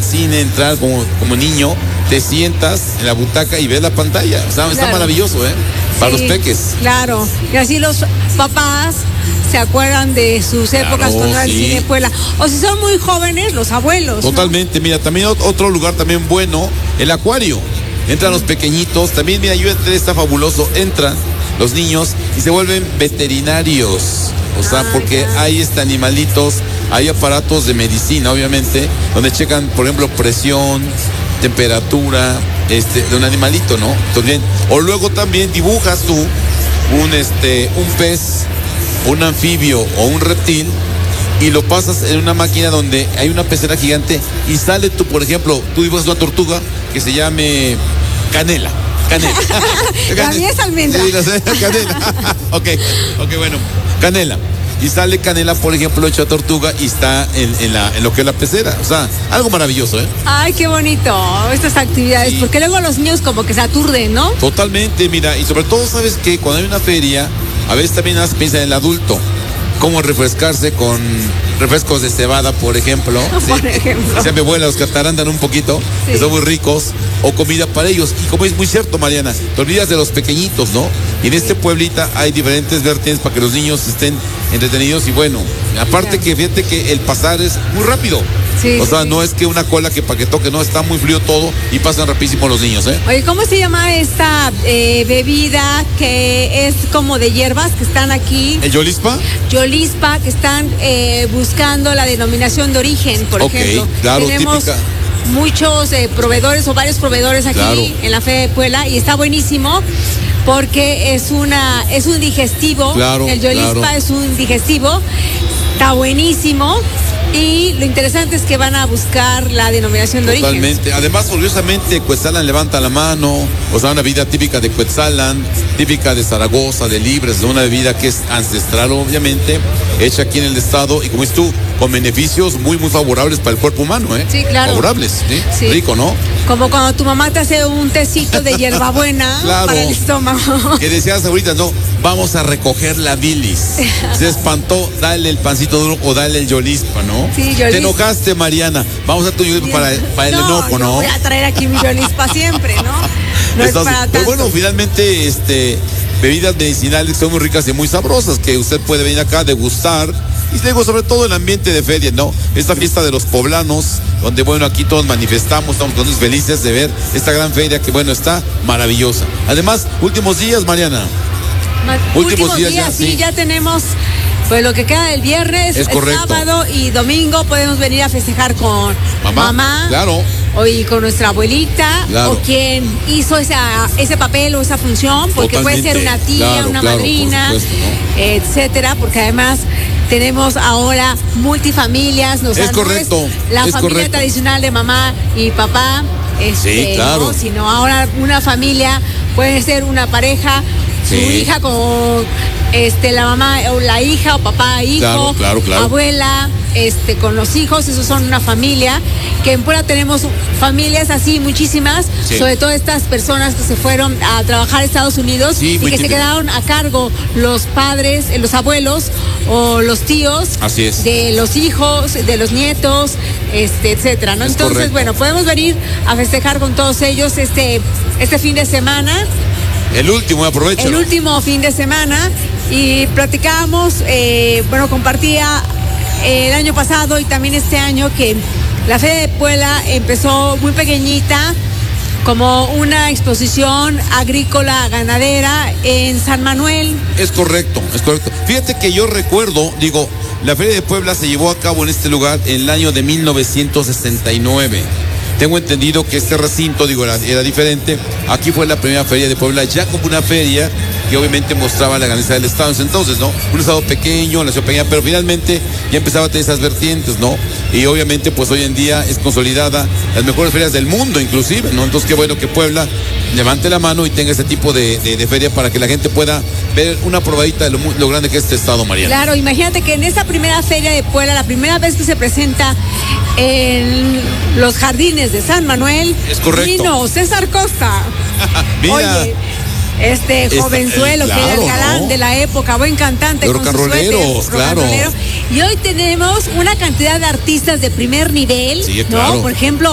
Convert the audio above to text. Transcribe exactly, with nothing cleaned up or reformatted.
al cine, entrar como, como niño, te sientas en la butaca y ves la pantalla. O sea, está Claro. maravilloso, ¿eh? Para Sí, los peques. Claro, y así los papás se acuerdan de sus Claro, épocas cuando era el sí. cine Puebla. O si son muy jóvenes, los abuelos. ¿no? Totalmente, mira, también ot- otro lugar también bueno, el acuario. Entran los pequeñitos, también mira, yo entré, está fabuloso, entran los niños y se vuelven veterinarios. O sea, Ah, porque ya. hay este animalitos, hay aparatos de medicina, obviamente, donde checan, por ejemplo, presión, temperatura, este, de un animalito, ¿no? Entonces, bien, o luego también dibujas tú un este, un pez, un anfibio o un reptil y lo pasas en una máquina donde hay una pecera gigante y sale tú, por ejemplo, tú dibujas una tortuga que se llame Canela. Canela. La mía es almendra. Sí, la sé, Canela. ok, ok, bueno. Canela. Y sale Canela, por ejemplo, hecho a tortuga y está en, en, la, en lo que es la pecera. O sea, algo maravilloso, ¿eh? Ay, qué bonito estas actividades, Sí. porque luego los niños como que se aturden, ¿no? Totalmente, mira, y sobre todo, ¿sabes qué? Cuando hay una feria, a veces también has- piensa en el adulto. Cómo refrescarse con refrescos de cebada, por ejemplo. Por ejemplo. Decía mi abuela, los que atarandan un poquito, Sí. que son muy ricos, o comida para ellos. Y como es muy cierto, Mariana, te olvidas de los pequeñitos, ¿no? Y en este pueblita hay diferentes vertientes para que los niños estén entretenidos y bueno, aparte Claro. que fíjate que el pasar es muy rápido. Sí, o sea, sí. no es que una cola que para que toque, no, está muy frío todo y pasan rapidísimo los niños, ¿eh? Oye, ¿cómo se llama esta eh, bebida que es como de hierbas que están aquí? ¿El Yolispa? Yolispa, que están eh, buscando la denominación de origen, por Ok, ejemplo. claro, Tenemos típica. muchos eh, proveedores o varios proveedores aquí Claro. en la Feria de Puebla y está buenísimo porque es una es un digestivo. Claro, El Yolispa claro. es un digestivo, está buenísimo. Y lo interesante es que van a buscar la denominación de origen. Totalmente. Además, orgullosamente, Cuetzalan levanta la mano. O sea, una bebida típica de Cuetzalan, típica de Zaragoza, de Libres, de una bebida que es ancestral, obviamente, hecha aquí en el estado y, como dices tú, con beneficios muy, muy favorables para el cuerpo humano, ¿eh? Sí, claro. Favorables, ¿sí? Sí. Rico, ¿no? Como cuando tu mamá te hace un tecito de hierbabuena Claro. para el estómago. Que decías ahorita, no, vamos a recoger la bilis. Se espantó, dale el pancito duro o dale el Yolispa, ¿no? Sí, Yolispa. Te enojaste, Mariana. Vamos a tu Yolispa para, para el no, enojo, yo ¿no? voy a traer aquí mi Yolispa siempre, ¿no? No es Estás- para pero tanto. bueno, finalmente, este, bebidas medicinales que son muy ricas y muy sabrosas, que usted puede venir acá a degustar. Y digo, sobre todo el ambiente de feria, ¿no? Esta fiesta de los poblanos, donde, bueno, aquí todos manifestamos, estamos todos felices de ver esta gran feria que, bueno, está maravillosa. Además, últimos días, Mariana. Ma- últimos Últimos días días, ya, sí, sí. ya tenemos pues lo que queda del viernes, Es el correcto. sábado y domingo podemos venir a festejar con Mamá, mamá, claro. o y con nuestra abuelita, Claro. o quien hizo esa, ese papel o esa función, porque puede ser Totalmente. una tía, Claro, una claro, por madrina, supuesto, ¿no? etcétera, porque además tenemos ahora multifamilias, nos Es no correcto, la es familia correcto. tradicional de mamá y papá, este, Sí, claro. ¿no? Sino ahora una familia puede ser una pareja, su Sí. hija con este la mamá o la hija o papá hijo, Claro, claro, claro. abuela, este con los hijos, esos son una familia. Que en Puebla tenemos familias así muchísimas, Sí. sobre todo estas personas que se fueron a trabajar a Estados Unidos Sí, y muy que se típico. quedaron a cargo los padres, eh, los abuelos o los tíos Así es. de los hijos, de los nietos, este, etcétera, ¿no? Es Entonces, correcto. bueno, podemos venir a festejar con todos ellos este, este fin de semana. El último, aprovecho. El último fin de semana y platicábamos, eh, bueno, compartía eh, el año pasado y también este año que la Feria de Puebla empezó muy pequeñita como una exposición agrícola ganadera en San Manuel. Es correcto, es correcto. Fíjate que yo recuerdo, digo, la Feria de Puebla se llevó a cabo en este lugar en el año de mil novecientos sesenta y nueve. Tengo entendido que este recinto, digo, era, era diferente. Aquí fue la primera feria de Puebla, ya como una feria que obviamente mostraba la grandeza del estado. Entonces, ¿no? Un estado pequeño, la ciudad pequeña, pero finalmente ya empezaba a tener esas vertientes, ¿no? Y obviamente, pues hoy en día es consolidada las mejores ferias del mundo, inclusive, ¿no? Entonces, qué bueno que Puebla levante la mano y tenga este tipo de, de, de feria para que la gente pueda ver una probadita de lo, mu- lo grande que es este estado, Mariana. Claro, imagínate que en esta primera Feria de Puebla, la primera vez que se presenta en los jardines de San Manuel, Es correcto. vino César Costa. Mira. Oye, este Esta- jovenzuelo eh, que era el claro, galán ¿no? de la época, buen cantante De con rock and su suéter, rolleros, rock and claro. rollero. Y hoy tenemos una cantidad de artistas de primer nivel, Sí, ¿no? claro. Por ejemplo,